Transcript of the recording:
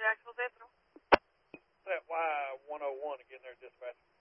Jacksonville Central. That Y101 to get in there, dispatch.